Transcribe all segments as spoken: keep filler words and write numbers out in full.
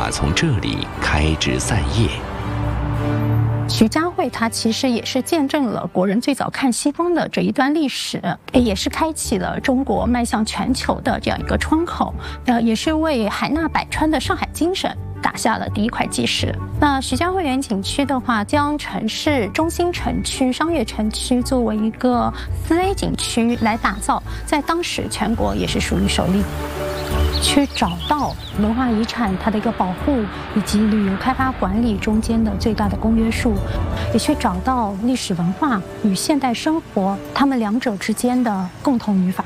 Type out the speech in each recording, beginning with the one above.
法从这里开枝散叶。 徐家汇它其实也是见证了国人最早看西方的这一段历史，也是开启了中国迈向全球的这样一个窗口，呃，也是为海纳百川的上海精神打下了第一块基石。那徐家汇园景区的话，将城市中心城区、商业城区作为一个四 A 景区来打造，在当时全国也是属于首例。去找到文化遗产它的一个保护以及旅游开发管理中间的最大的公约数，也去找到历史文化与现代生活它们两者之间的共同语法。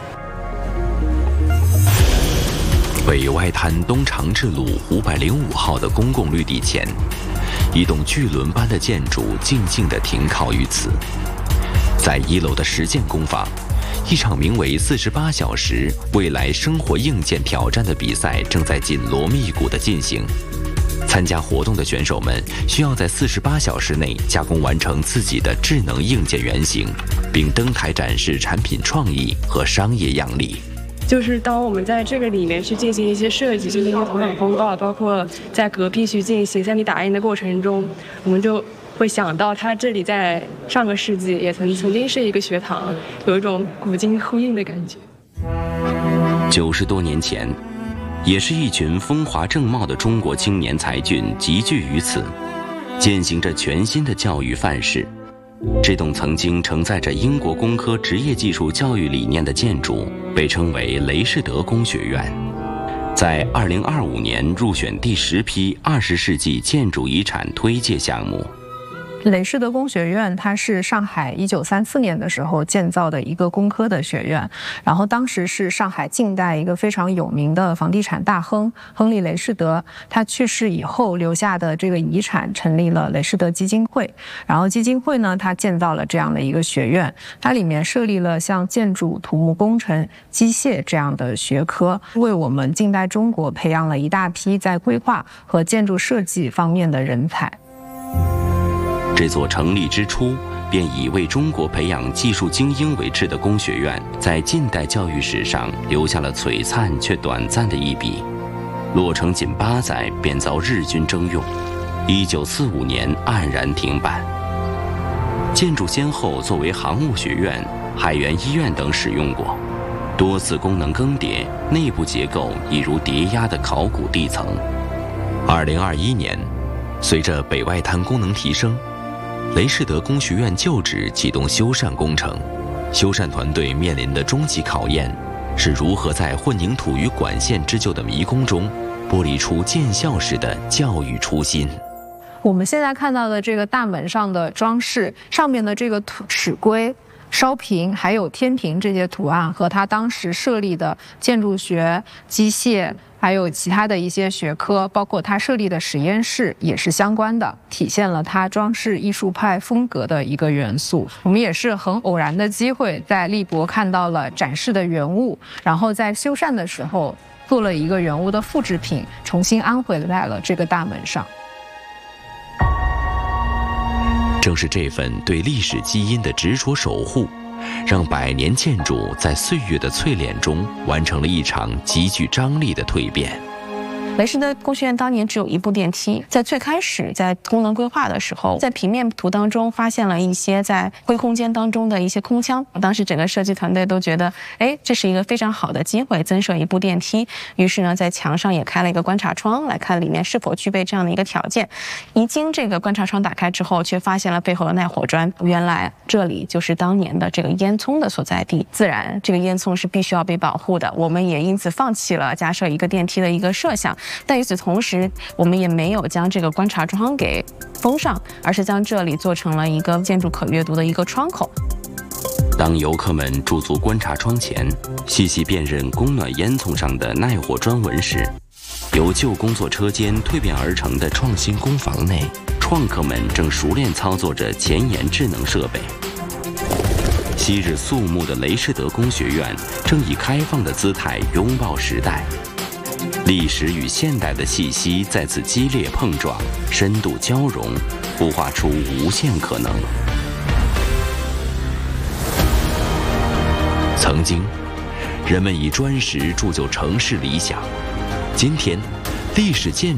北外滩东长治路五百零五号的公共绿地前，一栋巨轮般的建筑静静地停靠于此。在一楼的实践工坊，一场名为四十八小时未来生活硬件挑战的比赛正在紧锣密鼓地进行。参加活动的选手们需要在四十八小时内加工完成自己的智能硬件原型，并登台展示产品创意和商业样例。 就是当我们在这个里面去进行一些设计，进行一些头脑风暴，包括在隔壁去进行 三 D 打印的过程中，我们就会想到它这里在上个世纪也曾曾经是一个学堂，有一种古今呼应的感觉。 九十多年前，也是一群风华正茂的中国青年才俊集聚于此，践行着全新的教育范式。这栋曾经承载着英国工科职业技术教育理念的建筑，被称为雷士德工学院，在二零二五年入选第十批二十世纪建筑遗产推介项目。 雷士德工学院它是上海一九三四年的时候建造的一个工科的学院，然后当时是上海近代一个非常有名的房地产大亨亨利·雷士德，他去世以后留下的这个遗产成立了雷士德基金会，然后基金会呢，它建造了这样的一个学院，它里面设立了像建筑、土木工程、机械这样的学科，为我们近代中国培养了一大批在规划和建筑设计方面的人才。 这座成立之初便以为中国培养技术精英为志的工学院，在近代教育史上留下了璀璨却短暂的一笔。落成仅八载便遭日军征用，一九四五年黯然停办。建筑先后作为航务学院、海员医院等使用过，多次功能更迭，内部结构已如叠压的考古地层。二零二一年，随着北外滩功能提升，雷士德工学院旧址启动修缮工程，修缮团队面临的终极考验是如何在混凝土与管线织就的迷宫中剥离出建校时的教育初心。 我们现在看到的这个大门上的装饰，上面的这个土尺规、烧瓶还有天平这些图案，和它当时设立的建筑学、机械还有其他的一些学科，包括他设立的实验室也是相关的，体现了他装饰艺术派风格的一个元素。我们也是很偶然的机会，在立博看到了展示的原物，然后在修缮的时候做了一个原物的复制品，重新安回来了这个大门上。 正是这份对历史基因的执着守护，让百年建筑在岁月的淬炼中完成了一场极具张力的蜕变。 雷士德工学院当年只有一部电梯，在最开始在功能规划的时候，在平面图当中发现了一些在灰空间当中的一些空腔，当时整个设计团队都觉得，哎，这是一个非常好的机会，增设一部电梯。于是呢，在墙上也开了一个观察窗，来看里面是否具备这样的一个条件。一经这个观察窗打开之后，却发现了背后的耐火砖，原来这里就是当年的这个烟囱的所在地。自然，这个烟囱是必须要被保护的，我们也因此放弃了加设一个电梯的一个设想。但与此同时，我们也没有将这个观察窗给封上，而是将这里做成了一个建筑可阅读的一个窗口。 当游客们驻足观察窗前，细细辨认供暖烟囱上的耐火砖纹时，由旧工作车间蜕变而成的创新工房内，创客们正熟练操作着前沿智能设备。昔日肃穆的雷士德工学院正以开放的姿态拥抱时代。历史与现代的气息在此激烈碰撞，深度交融，孵化出无限可能。曾经，人们以砖石铸就城市理想，今天，历史建